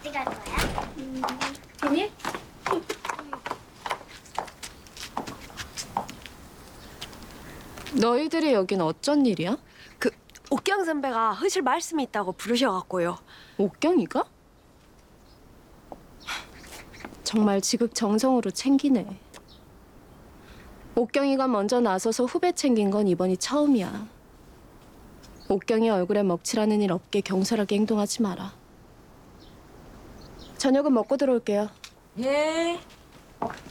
어디 갈 거야? 비밀? 너희들이 여긴 어쩐 일이야? 옥경 선배가 하실 말씀이 있다고 부르셔갖고요. 옥경이가? 정말 지극정성으로 챙기네. 옥경이가 먼저 나서서 후배 챙긴 건 이번이 처음이야. 옥경이 얼굴에 먹칠하는 일 없게 경솔하게 행동하지 마라. 저녁은 먹고 들어올게요. 예.